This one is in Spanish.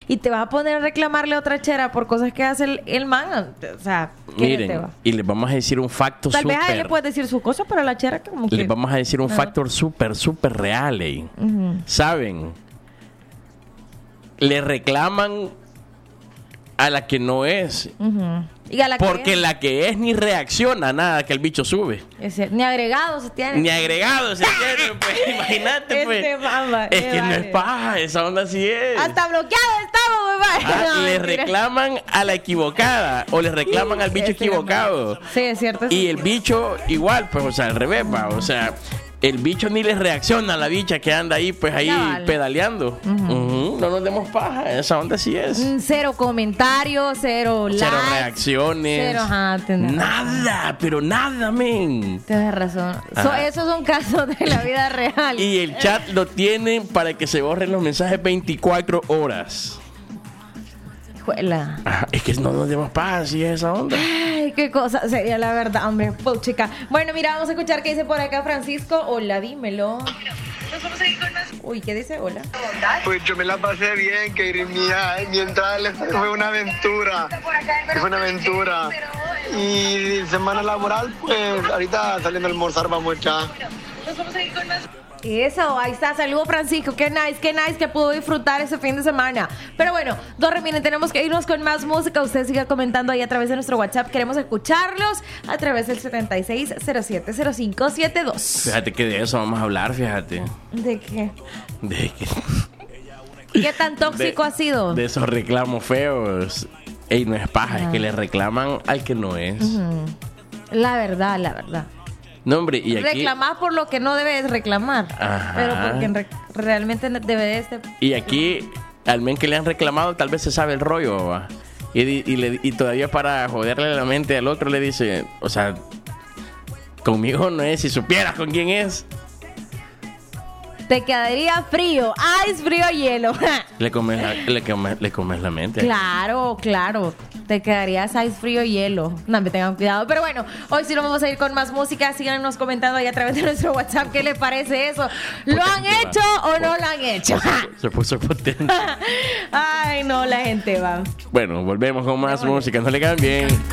y te vas a poner a reclamarle a otra chera por cosas que hace el man. O sea, ¿qué te Miren, va? y les vamos a decir un facto Tal vez a él le súper. puedes decir su cosa, pero a la chera como que... Les vamos a decir un factor súper real. ¿Saben? Le reclaman a la que no es. Y a la Porque que la que es ni reacciona a nada que el bicho sube. ni agregado se tiene. Ni agregado se tiene, pues. Imagínate, pues. Mamba, Es que no es paja, esa onda sí es. Hasta bloqueado estamos, mamá. No, le mentira. reclaman a la equivocada o le reclaman al bicho equivocado. Sí, es cierto. Y el bicho igual, pues, o sea, al revés, va. O sea, el bicho ni le reacciona a la bicha que anda ahí, pues, ahí Cabal. pedaleando. No nos demos paja, esa onda sí es. Cero comentarios, cero likes. Cero reacciones. Cero, ajá, tenés Nada, pero nada, men. Tienes razón. Ajá. Esos son casos de la vida real. Y el chat lo tienen para que se borren los mensajes 24 horas. Hijuela. Ajá, es que no nos demos paja, sí es esa onda. Ay, qué cosa sería la verdad, hombre. Puchica. Bueno, mira, vamos a escuchar qué dice por acá Francisco. Hola, dímelo. Uy, ¿qué dice? Hola. Pues yo me la pasé bien, que mi entrada fue una aventura. Fue una aventura. Y semana laboral, pues ahorita saliendo a almorzar vamos a echar. Eso, ahí está. Saludos, Francisco. Qué nice que pudo disfrutar ese fin de semana. Pero bueno, Dorre, miren, tenemos que irnos con más música. Usted siga comentando ahí a través de nuestro WhatsApp. Queremos escucharlos a través del 76070572. Fíjate que de eso vamos a hablar, fíjate. ¿De qué? De que ¿Qué tan tóxico ha sido? de esos reclamos feos. Ey, no es paja, es que le reclaman al que no es. La verdad. No, hombre, y aquí... Reclamar por lo que no debes reclamar. Ajá. Pero porque realmente debes Y aquí, al men que le han reclamado, tal vez se sabe el rollo, ¿va? Y todavía para joderle la mente al otro le dice, o sea, conmigo no es, si supieras con quién es. te quedaría frío. Ice, frío, hielo. Le comes la mente. Claro. Te quedarías ice, frío, hielo. No, me tengan cuidado. Pero bueno, hoy sí nos vamos a ir con más música. Síganos comentando ahí a través de nuestro WhatsApp qué les parece eso. ¿Lo han hecho o no lo han hecho? Se puso potente. Ay, no, la gente va. Bueno, volvemos con más música. No le cambien.